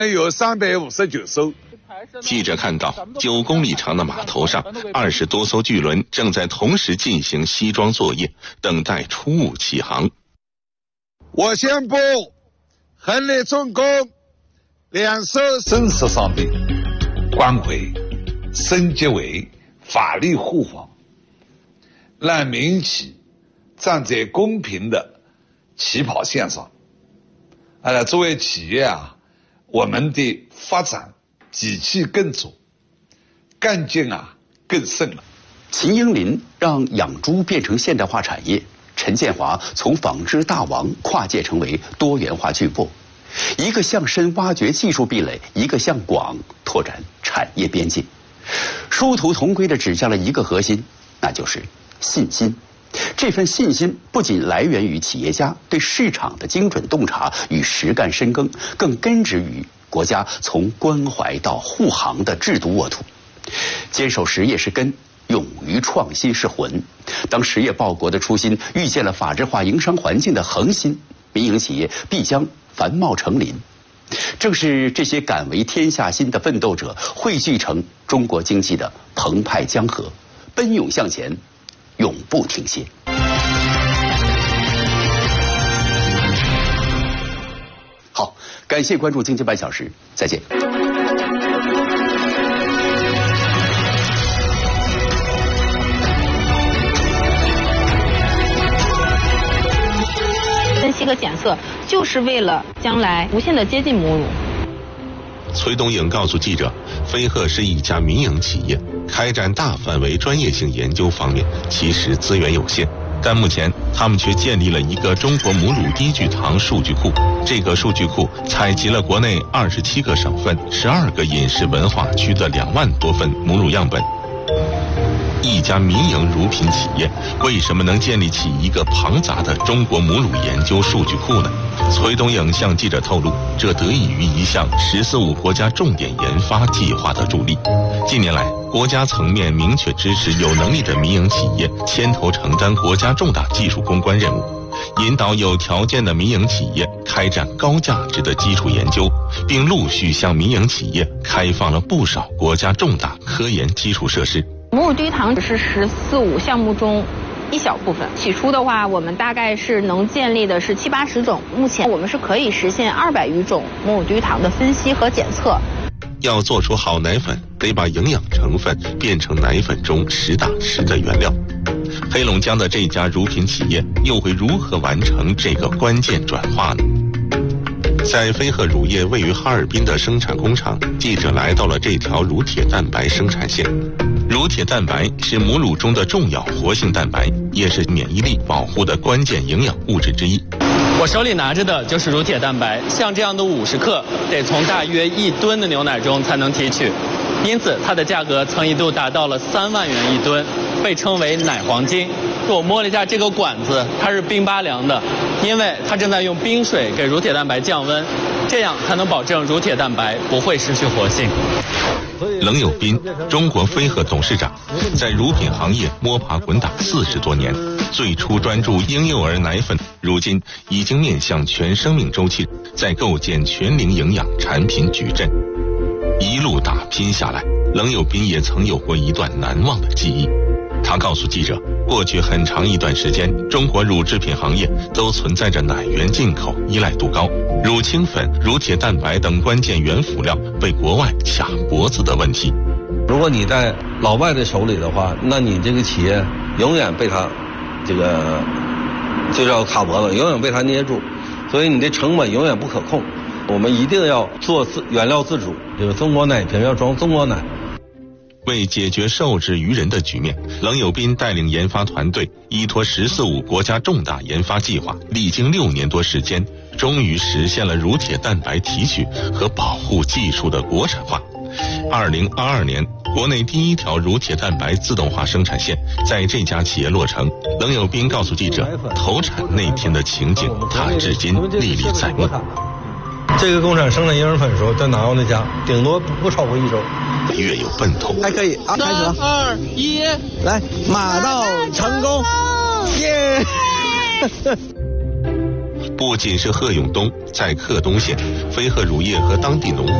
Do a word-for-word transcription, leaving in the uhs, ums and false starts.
有三百五十九艘。 记者看到九公里长的码头上，二十多艘巨轮正在同时进行西装作业，等待出坞起航。 我宣布，恒力重工两艘正式上队，关回升级为法律护航，让民营企站在公平的起跑线上。啊，作为企业啊，我们的发展底气更足，干劲啊更盛了。 秦英林让养猪变成现代化产业，陈建华从纺织大王跨界成为多元化巨擘，一个向深挖掘技术壁垒，一个向广拓展产业边界，殊途同归地指向了一个核心，那就是信心。这份信心不仅来源于企业家对市场的精准洞察与实干深耕，更根植于国家从关怀到护航的制度沃土。坚守实业是根，勇于创新是魂。当实业报国的初心遇见了法治化营商环境的恒心，民营企业必将繁茂成林。正是这些敢为天下心的奋斗者，汇聚成中国经济的澎湃江河，奔涌向前，永不停歇。好，感谢关注经济半小时，再见。 分析和检测就是为了将来无限的接近母乳。 崔东颖告诉记者，飞鹤是一家民营企业，开展大范围专业性研究方面其实资源有限，但目前他们却建立了一个中国母乳低聚糖数据库。这个数据库采集了国内二十七个省份、十二个饮食文化区的两万多份母乳样本。一家民营乳品企业为什么能建立起一个庞杂的中国母乳研究数据库呢？崔东颖向记者透露，这得益于一项“十四五”国家重点研发计划的助力。近年来，国家层面明确支持有能力的民营企业牵头承担国家重大技术攻关任务，引导有条件的民营企业开展高价值的基础研究，并陆续向民营企业开放了不少国家重大科研基础设施。 母乳低糖只是“十四五”项目中一小部分。起初的话，我们大概是能建立的是七八十种，目前我们是可以实现二百余种母乳低糖的分析和检测。 要做出好奶粉，得把营养成分变成奶粉中实打实的原料。黑龙江的这家乳品企业又会如何完成这个关键转化呢？在飞鹤乳业位于哈尔滨的生产工厂，记者来到了这条乳铁蛋白生产线。乳铁蛋白是母乳中的重要活性蛋白，也是免疫力保护的关键营养物质之一。 我手里拿着的就是乳铁蛋白，像这样的五十克得从大约一吨的牛奶中才能提取，因此它的价格曾一度达到了三万元一吨，被称为奶黄金。我摸了一下这个管子，它是冰巴凉的，因为它正在用冰水给乳铁蛋白降温，这样才能保证乳铁蛋白不会失去活性。 冷有斌，中国飞鹤董事长，在乳品行业摸爬滚打四十多年，最初专注婴幼儿奶粉，如今已经面向全生命周期，在构建全龄营养产品矩阵。一路打拼下来，冷有斌也曾有过一段难忘的记忆。他告诉记者，过去很长一段时间，中国乳制品行业都存在着奶源进口依赖度高，乳清粉、乳铁蛋白等关键原辅料被国外卡脖子的问题。 如果你在老外的手里的话，那你这个企业永远被他这个就叫卡脖子，永远被他捏住，所以你的成本永远不可控。我们一定要做自原料自主，这个中国奶瓶要装中国奶。 为解决受制于人的局面，冷有斌带领研发团队依托“十四五”国家重大研发计划，历经六年多时间，终于实现了乳铁蛋白提取和保护技术的国产化。二零二二年，国内第一条乳铁蛋白自动化生产线在这家企业落成。冷有斌告诉记者，投产那天的情景，他至今历历在目。 这个工厂生产婴儿粉的时候，在南澳那家，顶多不超过一周。 越有奔头， 还可以啊！开始了，三二一，来，马到成功，耶！ 不仅是贺永东在克东县，飞鹤乳业和当地农户